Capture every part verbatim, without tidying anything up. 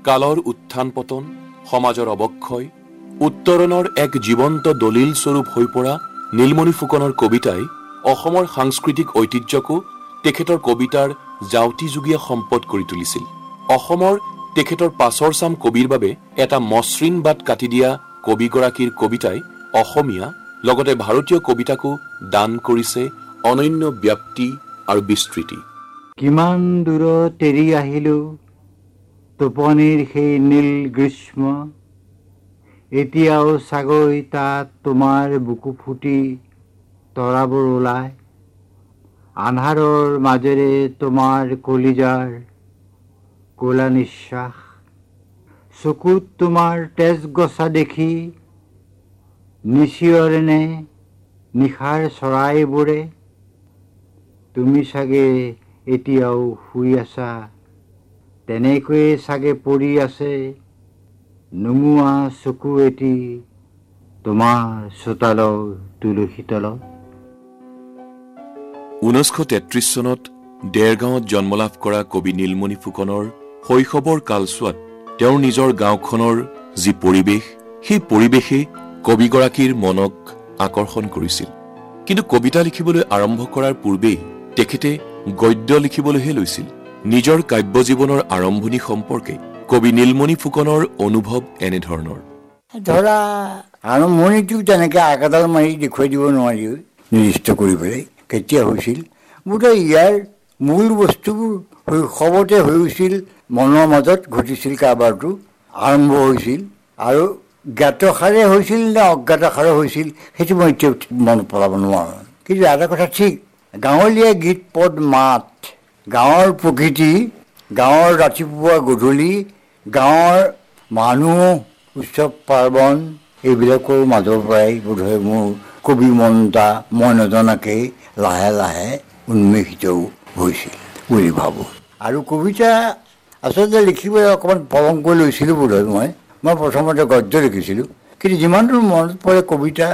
কালৰ উত্থান পতন, সমাজৰ অৱক্ষয়, উত্তৰণৰ এক জীৱন্ত দলিল স্বৰূপ হৈ পৰা নীলমণি ফুকনৰ কবিতাই অসমৰ সাংস্কৃতিক ঐতিহ্যকো তেখেতৰ কবিতাৰ জাউতিযুগীয়া সম্পদ কৰি তুলিছিল। অসমৰ তেখেতৰ পাছৰ চাম কবিৰ বাবে এটা মসৃণ বাট কাটি দিয়া কবিগৰাকীৰ কবিতাই অসমীয়া লগতে ভাৰতীয় কবিতাকো দান কৰিছে অনন্য ব্যাপ্তি আৰু বিস্তৃতি। কিমান দূৰত এৰি আহিলো টোপনিৰ সেই নীল গ্ৰীষ্ম, এতিয়াও চাগৈ তাত তোমাৰ বুকু ফুটি তৰাবোৰ ওলায়। আন্ধাৰৰ মাজেৰে তোমাৰ কলিজাৰ ক'লা নিশ্বাস, চকুত তোমাৰ তেজ গছা দেখি নিচিয়ৰেনে নিশাৰ চৰাইবোৰে। তুমি চাগে এতিয়াও শুই আছা, তেনেকৈয়ে চাগে পৰি আছে নুমুৱা চকু এটি তোমাৰ চোতালৰ তুলসী তলত। ঊনৈছশ তেত্ৰিশ চনত দেৰগাঁৱত জন্মলাভ কৰা কবি নীলমণি ফুকনৰ শৈশৱৰ কালছোৱাত তেওঁৰ নিজৰ গাঁওখনৰ যি পৰিৱেশ, সেই পৰিৱেশে কবিগৰাকীৰ মনক আকৰ্ষণ কৰিছিল। কিন্তু কবিতা লিখিবলৈ আৰম্ভ কৰাৰ পূৰ্বেই তেখেতে গদ্য লিখিবলৈহে লৈছিল। নিজৰ কাব্যজীৱনৰ আৰম্ভণি সম্পৰ্কে কবি নীলমণি ফুকনৰ অনুভৱ এনেধৰণৰ। ধৰা আৰম্ভণিটো তেনেকৈ আকাডাল মাৰি দেখুৱাই দিব নোৱাৰি নিৰ্দিষ্ট কৰিবলৈ কেতিয়া হৈছিল। বোধহয় ইয়াৰ মূল বস্তুবোৰ শৈশৱতে হৈছিল, মনৰ মাজত ঘটিছিল, কাৰবাৰটো আৰম্ভ হৈছিল আৰু জ্ঞাতসাৰে হৈছিল নে অজ্ঞাতসাৰে হৈছিল সেইটো মই এতিয়া মনত পেলাব নোৱাৰোঁ। কিন্তু এটা কথা ঠিক, গাঁৱলীয়া গীত পদ মাত, গাঁৱৰ প্ৰকৃতি, গাঁৱৰ ৰাতিপুৱা গধূলি, গাঁৱৰ মানুহ, উৎসৱ পাৰ্বণ, এইবিলাকৰ মাজৰ পৰাই বোধহয় মোৰ কবি মন এটা মই নজনাকেই লাহে লাহে উন্মেষিতও হৈছিল বুলি ভাবোঁ। আৰু কবিতা আচলতে লিখিবলৈ অকণমান পলমকৈ লৈছিলোঁ বোধহয়। মই মই প্ৰথমতে গদ্য লিখিছিলোঁ, কিন্তু যিমান দূৰ মনত পৰে কবিতা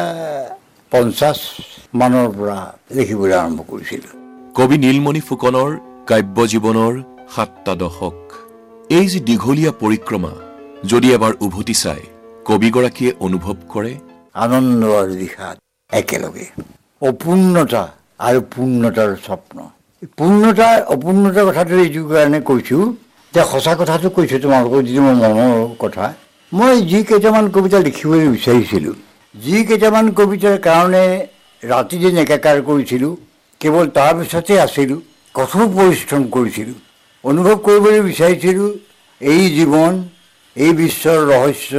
পঞ্চাছ মানৰ পৰা লিখিবলৈ আৰম্ভ কৰিছিলোঁ। কবি নীলমণি ফুকনৰ কাব্য জীৱনৰ সাতটা দশক, এই যি দীঘলীয়া পৰিক্ৰমা যদি এবাৰ উভতি চায় কবিগৰাকীয়ে অনুভৱ কৰে আনন্দ আৰু বিষাদ একেলগে, অপূৰ্ণতা আৰু পূৰ্ণতাৰ স্বপ্ন। পূৰ্ণতাৰ অপূৰ্ণতাৰ কথাটো এইটো কাৰণে কৈছোঁ যে সঁচা কথাটো কৈছোঁ তোমালোকৰ যিটো মোৰ মনৰ কথা। মই যি কেইটামান কবিতা লিখিবলৈ বিচাৰিছিলোঁ, যি কেইটামান কবিতাৰ কাৰণে ৰাতি দিন একাকাৰ কৰিছিলোঁ, কেৱল তাৰ পিছতে আছিলোঁ, কঠোৰ পৰিশ্ৰম কৰিছিলোঁ, অনুভৱ কৰিবলৈ বিচাৰিছিলোঁ এই জীৱন, এই বিশ্বৰ ৰহস্য,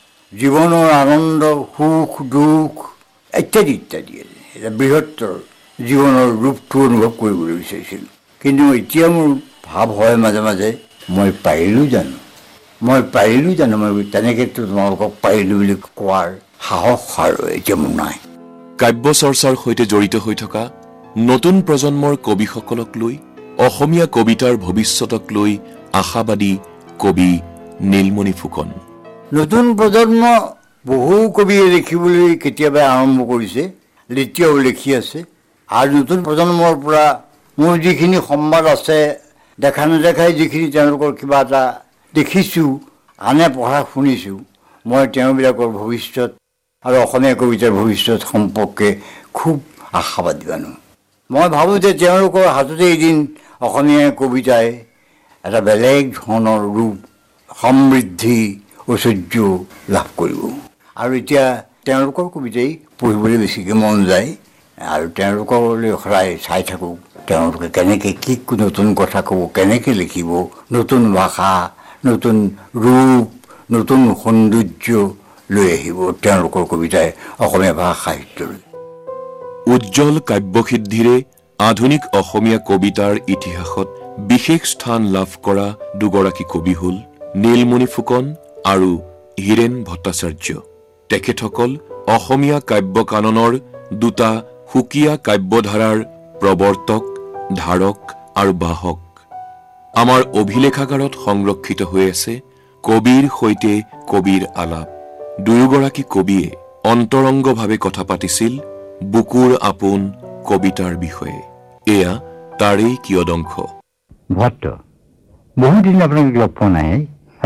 জীৱনৰ আনন্দ, সুখ দুখ ইত্যাদি ইত্যাদি এটা বৃহত্তৰ জীৱনৰ ৰূপটো অনুভৱ কৰিবলৈ বিচাৰিছিলোঁ। কিন্তু এতিয়া মোৰ ভাৱ হয় মাজে মাজে, মই পাৰিলোঁ জানো, মই পাৰিলোঁ জানো, মই তেনেকৈতো তোমালোকক পাৰিলোঁ বুলি কোৱাৰ সাহস আৰু এতিয়া মোৰ নাই। কাব্য চৰ্চাৰ সৈতে জড়িত হৈ থকা নতুন প্ৰজন্মৰ কবিসকলক লৈ, অসমীয়া কবিতাৰ ভৱিষ্যতক লৈ আশাবাদী কবি নীলমণি ফুকন। নতুন প্ৰজন্ম বহু কবিয়ে লিখিবলৈ কেতিয়াবা আৰম্ভ কৰিছে, এতিয়াও লিখি আছে। আৰু নতুন প্ৰজন্মৰ পৰা মোৰ যিখিনি সম্বাদ আছে, দেখা নেদেখাই যিখিনি তেওঁলোকৰ কিবা এটা দেখিছোঁ, আনে পঢ়া শুনিছোঁ, মই তেওঁবিলাকৰ ভৱিষ্যত আৰু অসমীয়া কবিতাৰ ভৱিষ্যত সম্পৰ্কে খুব আশাবাদী মানুহ। মই ভাবোঁ যে তেওঁলোকৰ হাততে এদিন অসমীয়া কবিতাই এটা বেলেগ ধৰণৰ ৰূপ, সমৃদ্ধি, ঐশ্বৰ্য লাভ কৰিব। আৰু এতিয়া তেওঁলোকৰ কবিতাই পঢ়িবলৈ বেছিকৈ মন যায় আৰু তেওঁলোকলৈ সদায় চাই থাকোঁ তেওঁলোকে কেনেকৈ কি নতুন কথা ক'ব, কেনেকৈ লিখিব, নতুন ভাষা, নতুন ৰূপ, নতুন সৌন্দৰ্য লৈ আহিব তেওঁলোকৰ কবিতাই অসমীয়া ভাষা সাহিত্যলৈ। উজ্জ্বল কাব্যসিদ্ধিৰে আধুনিক অসমীয়া কবিতাৰ ইতিহাসত বিশেষ স্থান লাভ কৰা দুগৰাকী কবি হ'ল নীলমণি ফুকন আৰু হীৰেন ভট্টাচাৰ্য। তেখেতসকল অসমীয়া কাব্য কাননৰ দুটা সুকীয়া কাব্যধাৰাৰ প্ৰৱৰ্তক, ধাৰক আৰু বাহক। আমাৰ অভিলেখাগাৰত সংৰক্ষিত হৈ আছে কবিৰ সৈতে কবিৰ আলাপ। দুয়োগৰাকী কবিয়ে অন্তৰংগভাৱে কথা পাতিছিল বুকুৰ আপোন কবিতাৰ বিষয়ে। এয়া তাৰেই কিয়দংশ। ভট্ট, বহুদিন আপোনাক লগ পোৱা নাই।